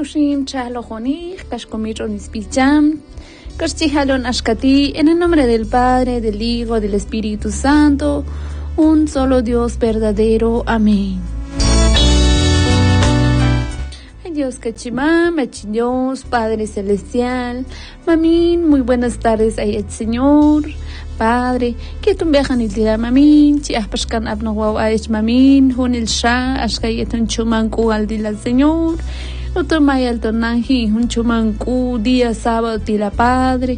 Tushin Chalojonig, Kashkomiron Ispicham, Kashtijalon Ashkati, en el nombre del Padre, del Hijo, del Espíritu Santo, un solo Dios verdadero. Amén. Ay Dios Cachimam, Dios, Padre Celestial, Mamín, muy buenas tardes a el Señor. Padre, que tú vean el día mamin, si aspascan abno a es mamin, hunil sha, ascayetun chumanku al día Señor, otomay al tonanji, un chumanku día sábado día Padre,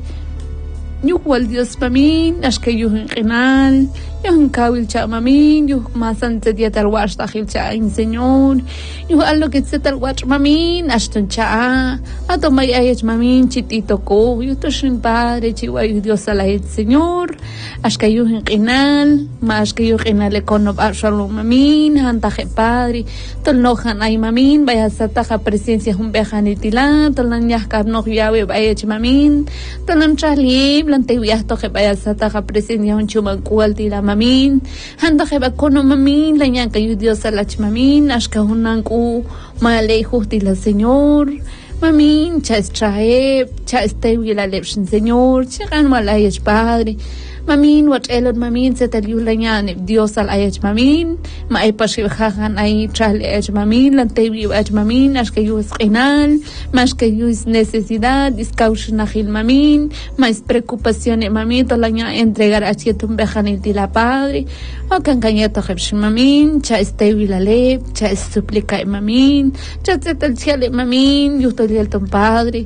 yuhual Dios mamin, ascayuhun renal, yuhun kawil cha mamin, yuh masan te día tal wash tajil cha in Señor, yuhal lo que se tal wash mamin, aston cha, atomay ayes mamin, chitito ko, yutushin Padre, chihuay Dios a la Señor, ascayuhun renal, más que yo renal econob shalom mamin, hantaje Padre, tolnojan ay mamin, vaya sataja presencia un bejanitila, tolan yahkab no yawe vaya mamin, tolan chalib, lante viasto que vaya sataja presencia un chumancual tila mamin, hantaje bacono mamin, la yanka yu Dios a la mamin, ascahunanku, malay justila Señor. Mamin, cha trae, cha la lepshin Señor, chegan malayes Padre. Mamin, what elon mamin se tal yulanyan Dios al ayach mamin, ma ay pashivahan ay chale ayach mamin, lantewi ayach mamin, as que yus renal, más que yus necesidad, discaushunahil mamin, más preocupación mamin, tolanya entregar a tietum bejanil la Padre, o cancañeto hebsh mamin, cha estewi la lep, cha suplica mamin, cha zetal chiale mamin, yutoliel ton Padre.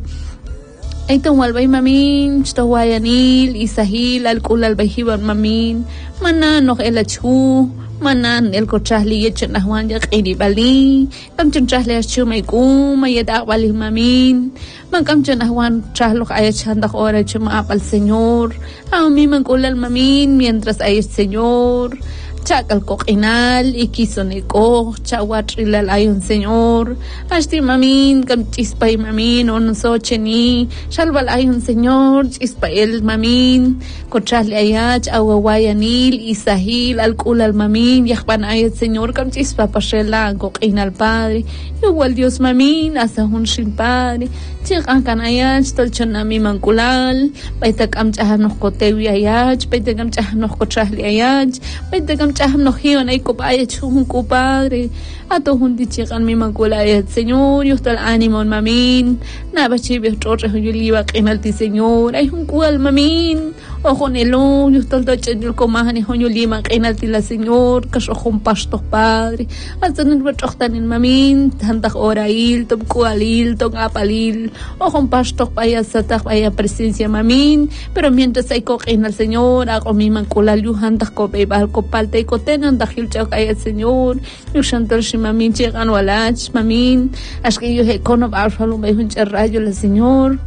Aitong walbay mamin, chtawayanil, isahil, alkul albayhiban mamin, manan nok elachu, manan el kochahli yechan ahwan yak iribali, kamchan chahli aschu maykum, mayedak walih mamin, kamchan ahwan chahlok ayachandak ora chuma al Señor, mi mangulal mamin, mientras hay Señor, chakal coquinal y quisoneco, chawatrilal hay un Señor, hasti mamin, cam chispay mamin, on socheni, shalval hay un Señor, chispay mamin, cochale ayach, awawayanil, isahil, alcul al mamin, yahban hay el Señor, cam chispa pashela, coquinal Padre, igual Dios mamin, asahun shin Padre, chikan kan ayach, tolchonami mankulal, paita cam chahanoh kotewi ayach, paita cam chahanoh cochale ayach, paita cam chaham no hiyon ay kupaya chun ku Padre ato hundi chikan mi mangkulaya Señor yustal ánimo mamin na bachibes torre yuliwa qinalti Señor ay hun kual mamin ojo nelo yustal tachenil komahan hon yulima qinalti la Señor kasojon pasto Padre atanil bachoktanin mamin tantak orail tom kualil tom apalil ojon pasto paya satak paya presencia mamin pero mientras ay qinal Señor ako mi mangkulal yuhantak ko bebal ko palte ko tenan dahil chak ay Señor yushantal mamin chegan walach mamin as que yo he konob arfalo may hun rayo la Señor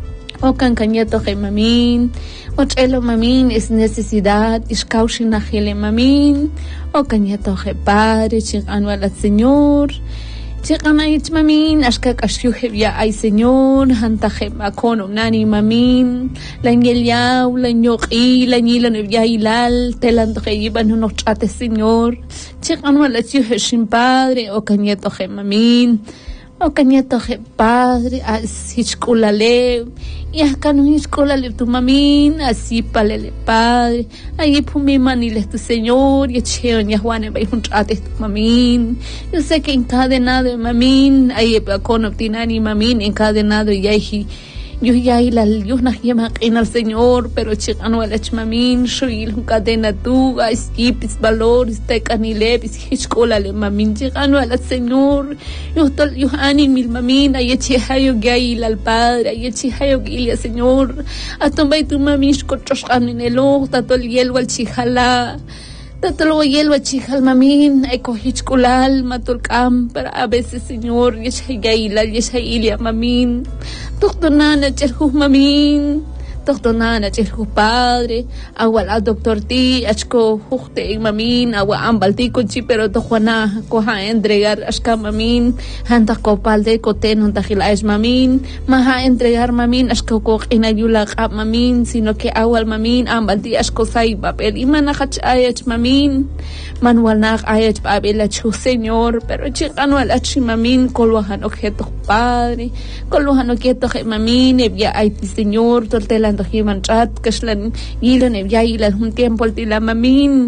o cancañeto que mamin o chelo mamin es necesidad is causin ajele mamin o cañeto que Padre chegan wala Señor chegan ay mamin as que kasyu ya ay Señor hanta que makono nani mamin la ngelia la nyoqi la nila ya ilal telando que iban unos chate Señor chegan wala shin Padre o cañeto que mamin o cañeto que Padre as hichkulale y acá no hichkulale tu mamin así palele Padre ahí pumi maniles tu Señor y cheon ya juane bay un chate tu mamin yo sé que encadenado mamin ahí con optinani mamin encadenado y ahí yo ya ilal yo nahiema al Señor pero chegan wala mamin shoil cadena tu skipis valores te canilebis hichkolale mamin chegan wala Señor yo ani mil mamin ay chehayo gail al Padre ay chehayo gilia Señor atombay tu mamin kochoshan en el ojo tatol yelwa chijala tatolo yelwa chijal mamin ay kohichkolal matol kam pero a veces Señor yeshay gaila yeshay ilia mamin Tuktunana cherhu mamin doctor nana chilku padre agua al doctor ti achko juchte mamin agua ambalti conchi pero to juana coja entregar ashka mamin hanta copalde coten un tajila es mamin maha entregar mamin ashko ko inayula mamin sino que agua al mamin ambalti ashko sai papel y manajach ayach mamin manual nach ayach papel achu señor pero chicano al achi mamin colwahan objeto padre colwahan objeto mamin evia aiti señor tortelan himan chat kaslan ilan evia ilan un tiempo tila mamin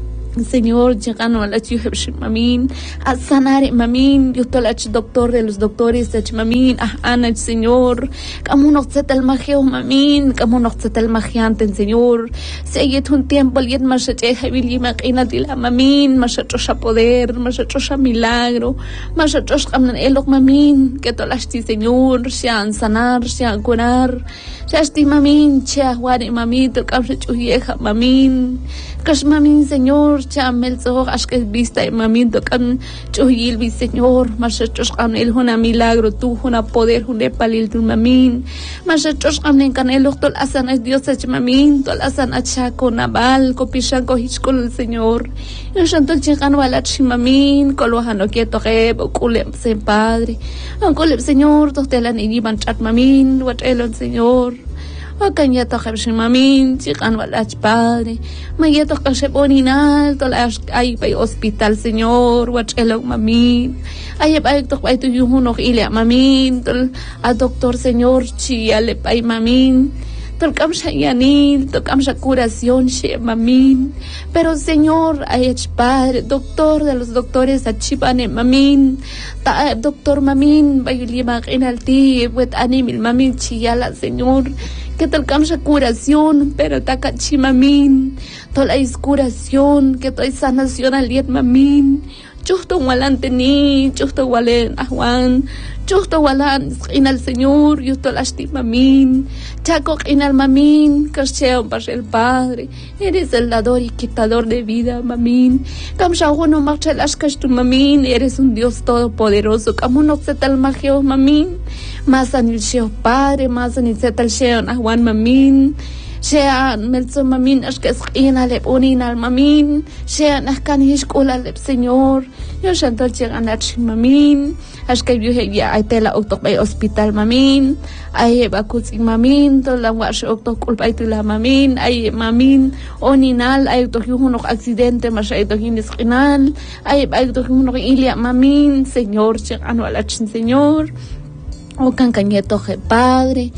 Señor, llegando a la ciudad mamin, a sanar mamin, yo estoy el doctor de los doctores de mamin, Ana Señor, como no se tal magio mamin, como no se tal magiante Señor, se yet un tiempo el yet más se habili maquina de la mamin, más a poder, más a milagro, más a el mamin, que todas Señor, sean sanar, sean curar, sean mamin, sea guare mamin, to causa chuyeja mamin, kas mamin Señor, chamel so ashke vista mamin to kan chuhil bi Señor, masachos kanel huna milagro tu huna poder hune palil tu mamin, masachos kanen kanel tol asan es Dios ach mamin, tol asan acha konabal ko pishan ko hichkol Señor. Yo shanto chikan wala mamin, kolwahano quieto heb kulem se Padre. Ankolem Señor, tostela ni ban chat mamin, wat elon Señor. O kanyato kabshi mamin, chikan walach Padre. Mayato kasheponinal, tolas ay pay hospital Señor, wach elong mamin. Ay pay tok pay tu yuhunok ilya mamin, tol a doctor Señor chiale pay mamin. Tocam yanil, tocam curación, mamin. Pero Señor, ay Padre, doctor de los doctores, achipane mamin. Doctor mamin, bayulima inalti, wet animil mamin chiyala Señor. Que tocam curación, pero takachi mamin. Tola es curación, que toy sanación al yet mamin. Justo walante ni, justo walen ajuan. Justo walan inal Señor, justo lastima min, chaco inal mamin, cacheo para el Padre, eres el dador y quitador de vida, mamin, camshao no marcha las tu mamin, eres un Dios todopoderoso, como no se tal magio mamin, más anil sheo Padre, más anil se tal sheo ajuan mamin. Sean melzo mamin ashkes inalep uninal mamin, sean ashkanish kulalep Señor, yo shantal llegan mamin, ashkay ya ay tela oktok bay hospital mamin, ay bakutsing mamin, tolang wash oktok kulpay tila mamin, ay mamin oninal, ay oktok yuhunok aksidente, masya oktok hiniskinal, ay oktok yuhunok ilya mamin, Señor, llegan walachin Señor, o cancañeto Padre.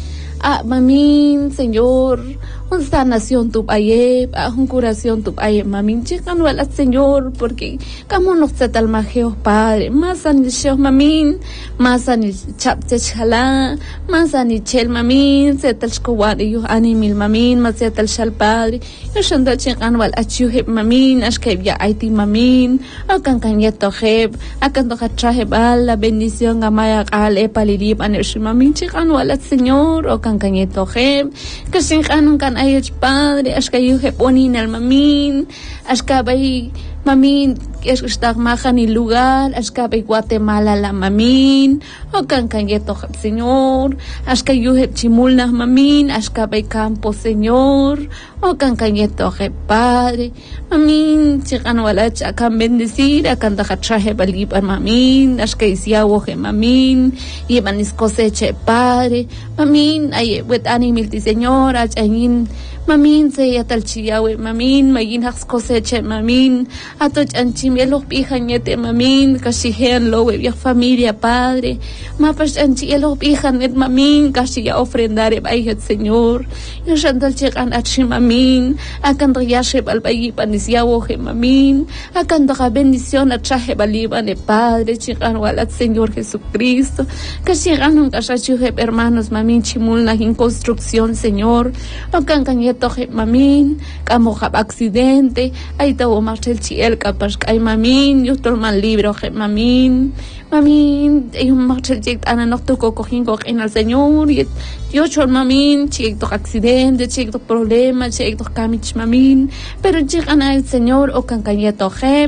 Mamin, Señor, un sanación tu ayeb, un curación tu ayeb, mamin, chican wala Señor, porque como no se tal magio Padre, más anil sheo mamin, más anil chapte chala, más anil chel mamin, se tal shkowari yo animil mamin, más se tal shal Padre, yo shandal chican wala achuheb mamin, ashkeb ya aiti mamin, o cancañeto heb, akanto katraheb la bendición amaya kale palilib anesh mamin, chican wala Señor, o cancañeto heb, que sin kanun kan ayach Padre, ashkayu heponin al mamin, ashkabay mamin, ashkastag majan y lugar, ashkabay Guatemala la mamin, o cancañeto heb Señor, ashkayu heb chimulna mamin, ashkabay campo Señor, o cancañeto heb Padre, mamin, chican walach akan bendecir, akan tajatraje balib mamin, ashkay siawo he mamin, yebanis coseche Padre, mamin, ay wet animilti Señor, achayin, mamin se yatal chiyawe mamin, magin haks coseche mamin, atoch anchimielos pijañete mamin, kashihean lowe via familia Padre, mapas anchielos pijanet mamin, kashiya ofrendare bayet Señor, yo shandal chican achi mamin, akan riyashe balbayi panisiawo he mamin, akan daga bendición atraje balibane Padre, chican walat Señor Jesucristo, kashigan un kashachuhe hermanos mamin chimulna en construcción Señor, akan cañeto mamin, kamo hab accidente, ay tawo marchel chiel kapas kay mamin, yo tolman libro mamin, mamin, ay marchel chik ana nokto kokohin kok en al Señor, y yo chol mamin, chik to accidente, chik to problema, chik to kamich mamin, pero chik ana el Señor o can cañeto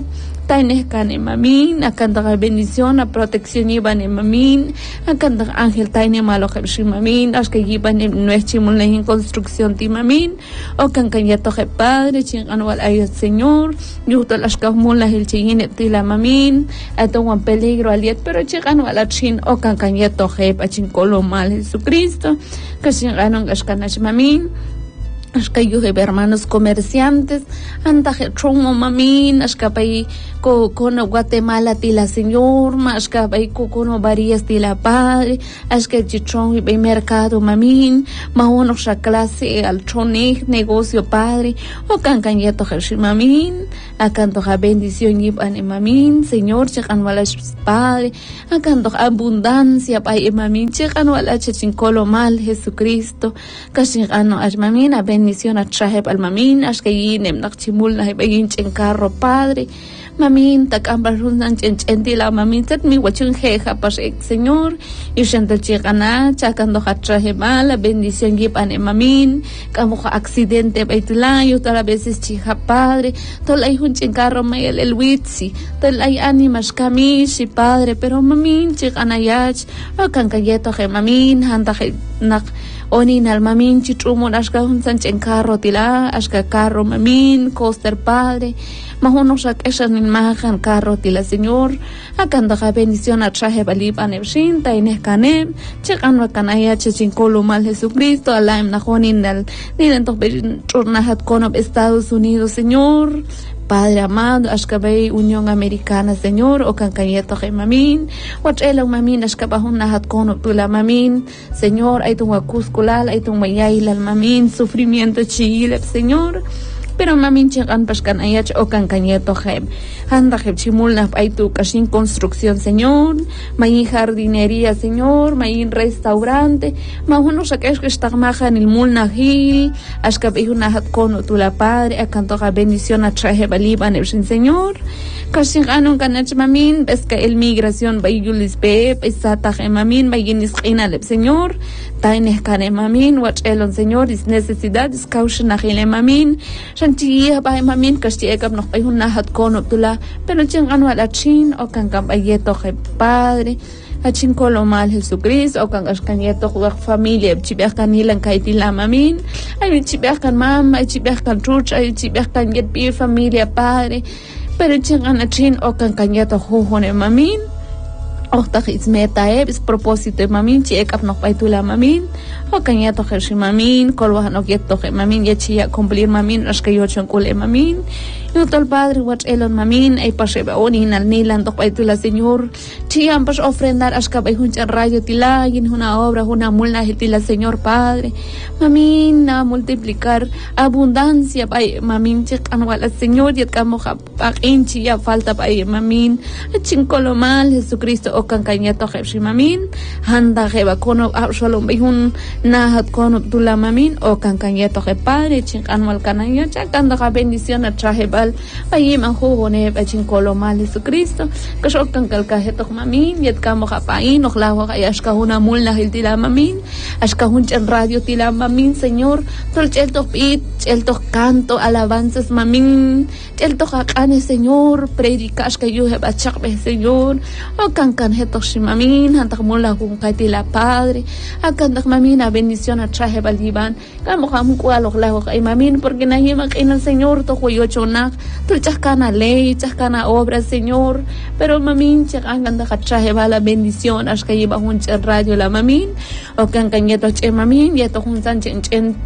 Taines cane mamin, acanta bendición, a protección llevan mamin, acanta ángel taine malo que mamin, as que llevan nuestra en construcción ti mamin, o cancañeto que padre, chin anual ay Señor, yuto las camulas el chine ti la mamin, ato un peligro aliet, pero chin anual a chin o cancañeto que pa chin colo mal Jesucristo, que chin anon gascanas mamin. Ashkayu hermanos comerciantes, anda chongo mamin, ashkapay kono Guatemala tila señor, ashkapay kono varías tila padre, ashkachichon y mercado mamin, mahono sha clase al chonig negocio padre, o cancañeto hershi mamin, acanto bendición y mamin, señor, checan walas padre, acanto abundancia pay mamin, checan wala chincolo mal Jesucristo, kashigano mamin, bendición a Traheb al mamin, as que yinem nakchimul na hibagin carro padre, mamin takambal rundan chen la mamin tat mi wachun jeja pas Señor, y shentel chigana chakando Traheb la bendición yip ane mamin, kamo accidente baitula yo todas las veces chija padre, tolay hun carro mayel el witsi, tolay animas kamishi padre, pero mamin chigana yach, o kankayeto je mamin, handa je nak onin al mamin chitrumon ashka hunsan chen carro tila ashka carro mamin coaster padre mahono sak eshan in mahan carro tila señor akanda ka bendición a traje balib anebshin taines kanem chekanwa kanaya chechin kolo mal Jesucristo alaim nahonin al nilen tok churnahat konob Estados Unidos señor Padre amado, ashkabay Unión Americana, Señor, o cancayeto que mamin, watch elang mamin, ashkabahun nahat kono tula mamin, Señor, ay tung wakuskulal, ay tung mayayilal mamin, sufrimiento chilep, Señor, pero mamin chekan paskan ayach o cancayeto que handa que chimulna ay tu kashin construcción, Señor, may jardinería, Señor, may restaurante, mahuno sakesh que estagmaja en el mulna hil, ashkabay nahat kono tula Padre, acanto ka bendición a traje baliban el Señor, kashin anon kanach mamin, ves que el migración bayulis be, pesata mamin, bayinis kinalep, Señor, taines kane mamin, watch elon, Señor, is necesidades caution a gile mamin, shantiya bay mamin, kashtiekab no bayun nahat kono tula, pero ching anual achin o kan kabayeto que Padre, achin kolo mal Jesucristo o kan askanyeto kuwak familia, chibiyah kan hilang kaitila mamin, ay chibiyah kan mam, ay chibiyah kan church, ay chibiyah kan yetpi familia Padre, pero ching anachin o kan kanyeto juhone mamin, o takis meta es propósito mamin, chiekap no paitula mamin, o kanyeto hershi mamin, kolwahan o yeto mamin, yechia cumplir mamin, askayochon kule mamin, Yutol Padre, watch elon mamin, ay paseba onin al nilan tok paitula Señor, chiam pas ofrendar askabay hunchan rayo tila, yin una obra, una mulna tila Señor Padre, mamin na multiplicar abundancia pay mamin chik anwala Señor, yet kamo kapakin chiya falta pay mamin, chinkolo mal Jesucristo o kankanyeto jepsi mamin, handa jeba kono absolum bihun nahat kono tula mamin o kankanyeto jep Padre, chink anwal kananya, chakanda ka bendición a trajebal, payim ang huhone bachin kolo mal Jesucristo, kasok kang kalkahetok mamin, yet kamo kapain, oklawa kay askahuna mulna hiltila mamin, askahun chan radio tila mamin, Señor, tol cheltok pit, cheltok canto, alabanzas mamin, cheltok akane Señor, predikas kayo hebachakbe Señor, o kankan hetok si mamin, hantak mula kung kay tila Padre, akandak mamin a bendición a traje baliban, kamo kamukual oklawa kay mamin, porque nahimak inal Señor, to kuyochonak, tulchas kana ley, chas kana obra Señor, pero mamin chak ang ganda ka traje bala bendición, as kayo ba hunch radio la mamin, o kan kanyeto che mamin, yeto hunsan chen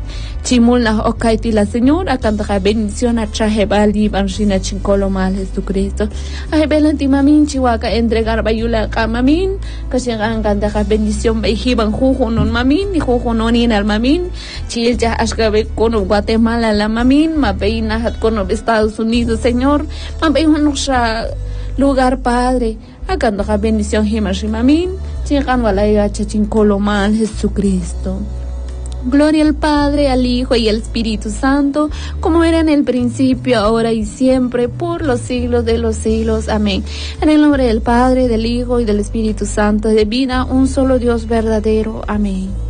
chimul na o kay tila Señor, akanta ka bendición a traje baliban sina chinkolo mal Jesucristo, ay belanti mamin chiwaka entregar bayula ka mamin, kasi ang ganda ka bendición ba ihibang huhunon mamin, ihuhunonin al mamin, chil chas as kabe kono Guatemala la mamin, mabay nahat kono Estados Unidos, Señor, mabay sa lugar Padre, agando ka bendición himashi mamin, chikan walaya chinkolo mal Jesucristo. Gloria al Padre, al Hijo y al Espíritu Santo, como era en el principio, ahora y siempre, por los siglos de los siglos. Amén. En el nombre del Padre, del Hijo y del Espíritu Santo, de vida, un solo Dios verdadero. Amén.